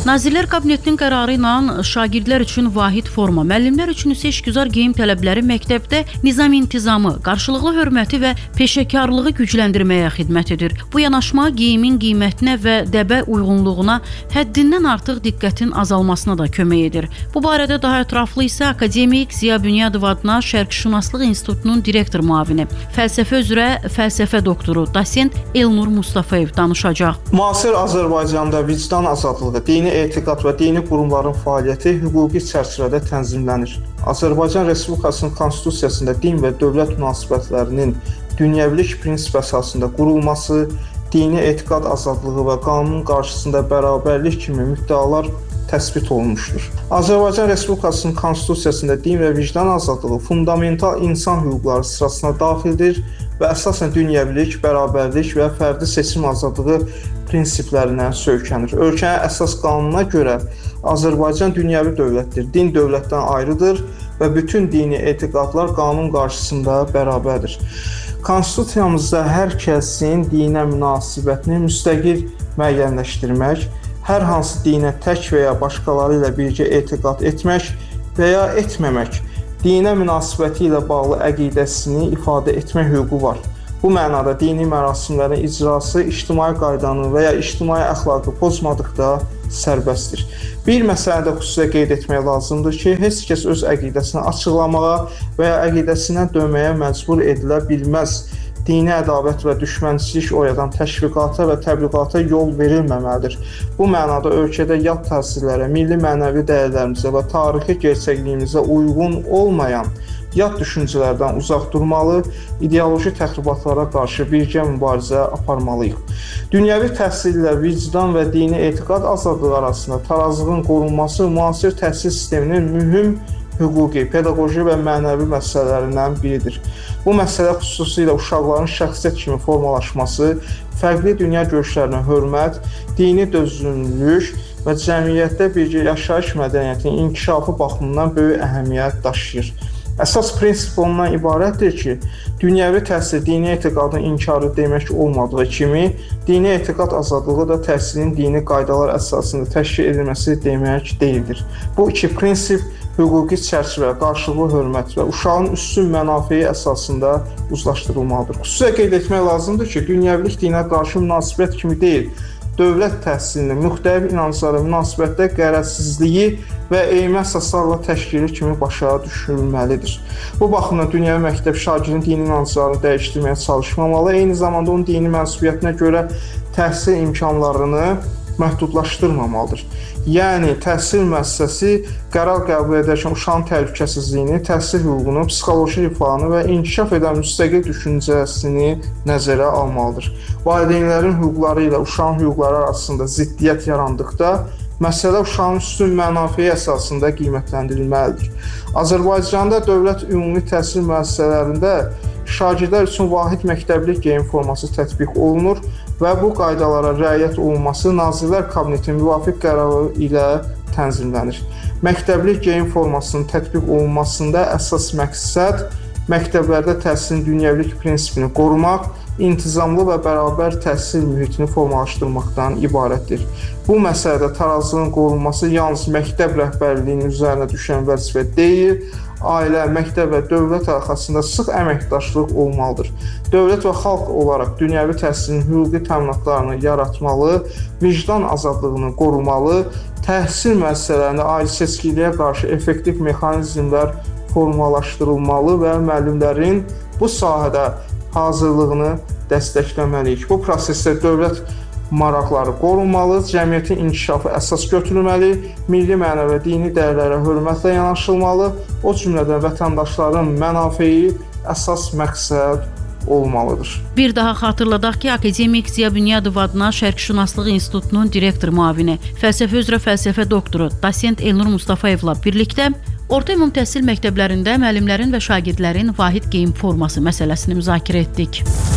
Nazirlər Kabinetinin qərarı ilə şagirdlər üçün vahid forma, müəllimlər üçün isə işgüzar geyim tələbləri məktəbdə nizam-intizamı, qarşılıqlı hörməti və peşəkarlığı gücləndirməyə xidmət edir. Bu yanaşma geyimin qiymətinə və dəbə uyğunluğuna həddindən artıq diqqətin azalmasına da kömək edir. Bu barədə daha ətraflı isə akademik Ziya Bünyadov adına Şərqşünaslıq İnstitutunun direktor müavini, fəlsəfə üzrə fəlsəfə doktoru, dosent Elnur Mustafayev danışacaq. Müasir Azərbaycanda vicdan azadlığı, dini etiqad və dini qurumların fəaliyyəti hüquqi çərçivədə tənzimlənir. Azərbaycan Respublikasının Konstitusiyasında din və dövlət münasibətlərinin dünyəvilik prinsip əsasında qurulması, dini etiqad azadlığı və qanunun qarşısında bərabərlik kimi müddəalar təsbit olunmuşdur. Azərbaycan Respublikasının Konstitusiyasında din və vicdan azadlığı fundamental insan hüquqları sırasına daxildir və əsasən dünyəvilik, bərabərlik və fərdi seçim azadlığı prinsiplərinə söykənir. Ölkənin əsas qanununa görə Azərbaycan dünyəvi dövlətdir, din dövlətdən ayrıdır və bütün dini etiqadlar qanun qarşısında bərabərdir. Konstitusiyamızda hər kəsin dinə münasibətini müstəqil müəyyənləşdirmək, hər hansı dinə tək və ya başqaları ilə birgə etiqad etmək və ya etməmək, dinə münasibəti ilə bağlı əqidəsini ifadə etmək hüququ var. Bu mənada dini mərasimlərin icrası ictimai qaydanı və ya ictimai əxlaqı pozmadıqda sərbəstdir. Bir məsələdə xüsusilə qeyd etmək lazımdır ki, heç kəs öz əqidəsini açıqlamağa və ya əqidəsinə dönməyə məcbur edilə bilməz. Dini ədavət və düşmənçilik oyadan təşviqata və təbliğata yol verilməməlidir. Bu mənada ölkədə yad təsirlərə, milli mənəvi dəyərlərimizə və tarixi gerçəkliyimizə uyğun olmayan yad düşüncələrdən uzaq durmalı, ideoloji təxribatlara qarşı birgə mübarizə aparmalıyıq. Dünyəvi təhsil ilə vicdan və dini etiqad azadlığı arasında tarazlığın qorunması müasir təhsil sisteminin mühüm hüquqi, pedaqoji və mənəvi məsələlərindən biridir. Bu məsələ xüsusilə uşaqların şəxsiyyət kimi formalaşması, fərqli dünya görüşlərinə hörmət, dini dözümlülük və cəmiyyətdə birgə yaşayış mədəniyyətinin inkişafı baxımından böyük əhəmiyyət daşıyır. Əsas prinsip ondan ibarətdir ki, dünyəvi təhsil dini etiqadın inkarı demək olmadığı kimi, dini etiqad azadlığı da təhsilin dini qaydalar əsasında təşkil edilməsi demək deyildir. Bu iki prinsip hüquqi çərçivə, qarşılıqlı hörmət və uşağın üstün mənafeyi əsasında uzlaşdırılmalıdır. Xüsusilə qeyd etmək lazımdır ki, dünyəvilik dinə qarşı münasibət kimi deyil, dövlət təhsilinin müxtəlif inanclara münasibətdə qərəzsizliyi və eyni əsaslarla təşkili kimi başa düşülməlidir. Bu baxımdan dünyəvi məktəb şagirdin dini inanclarını dəyişdirməyə çalışmamalı, eyni zamanda onun dini mənsubiyyətinə görə təhsil imkanlarını məhdudlaşdırmamalıdır. Yəni, təhsil müəssisəsi qərar qəbul edərkən uşağın təhlükəsizliyini, təhsil hüququnu, psixoloji rifahını və inkişaf edən müstəqil düşüncəsini nəzərə almalıdır. Valideynlərin hüquqları ilə uşağın hüquqları arasında ziddiyyət yarandıqda, məsələ uşağın üstün mənafeyi əsasında qiymətləndirilməlidir. Azərbaycanda dövlət ümumi təhsil müəssisələrində şagirdlər üçün vahid məktəbli geyim forması tətbiq olunur və bu qaydalara riayət olunması Nazirlər Kabinetinin müvafiq qərarı ilə tənzimlənir. Məktəbli geyim formasının tətbiq olunmasında əsas məqsəd məktəblərdə təhsilin dünyəvilik prinsipini qorumaq, intizamlı və bərabər təhsil mühitini formalaşdırmaqdan ibarətdir. Bu məsələdə tarazlığın qorunması yalnız məktəb rəhbərliyinin üzərinə düşən vəzifə deyil, ailə, məktəb və dövlət arasında sıx əməkdaşlıq olmalıdır. Dövlət və xalq olaraq dünyəvi təhsilin hüquqi təminatlarını yaratmalı, vicdan azadlığını qorumalı, təhsil müəssisələrində ayrı-seçkiliyə qarşı effektiv mexanizmlər formalaşdırılmalı və müəllimlərin bu sahədə hazırlığını dəstəkləməliyik. Bu prosesdə dövlət maraqları qorunmalı, cəmiyyətin inkişafı əsas götürülməli, milli mənəvi və dini dəyərlərə hörmətlə yanaşılmalı, o cümlədən vətəndaşların mənafeyi əsas məqsəd olmalıdır. Bir daha xatırladaq ki, akademik Ziya Bünyadov adına Şərqşünaslıq İnstitutunun direktor müavini, fəlsəfə üzrə fəlsəfə doktoru, dosent Elnur Mustafayevla birlikdə orta ümumi təhsil məktəblərində müəllimlərin və şagirdlərin vahid geyim forması məsələsini müzakirə etdik.